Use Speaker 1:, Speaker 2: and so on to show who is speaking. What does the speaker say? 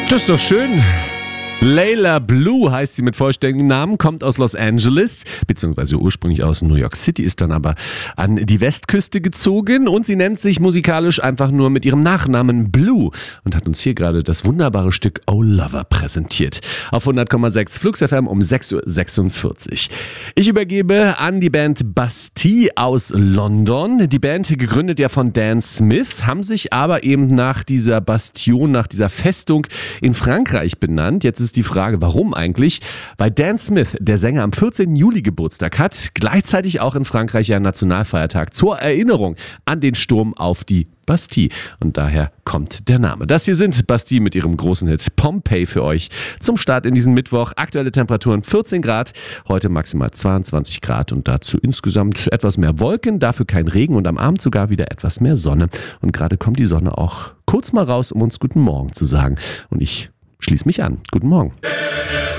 Speaker 1: Das ist doch schön. Layla Blue heißt sie mit vollständigem Namen, kommt aus Los Angeles, beziehungsweise ursprünglich aus New York City, ist dann aber an die Westküste gezogen und sie nennt sich musikalisch einfach nur mit ihrem Nachnamen Blue und hat uns hier gerade das wunderbare Stück Oh Lover präsentiert. Auf 100,6 Flux FM um 6.46 Uhr. Ich übergebe an die Band Bastille aus London. Die Band, gegründet ja von Dan Smith, haben sich aber eben nach dieser Bastion, nach dieser Festung in Frankreich benannt. Jetzt ist die Frage, warum eigentlich? Weil Dan Smith, der Sänger, am 14. Juli Geburtstag hat, gleichzeitig auch in Frankreich ja Nationalfeiertag zur Erinnerung an den Sturm auf die Bastille. Und daher kommt der Name. Das hier sind Bastille mit ihrem großen Hit Pompeii für euch zum Start in diesen Mittwoch. Aktuelle Temperaturen 14 Grad, heute maximal 22 Grad und dazu insgesamt etwas mehr Wolken, dafür kein Regen und am Abend sogar wieder etwas mehr Sonne. Und gerade kommt die Sonne auch kurz mal raus, um uns guten Morgen zu sagen. Und ich schließ mich an. Guten Morgen.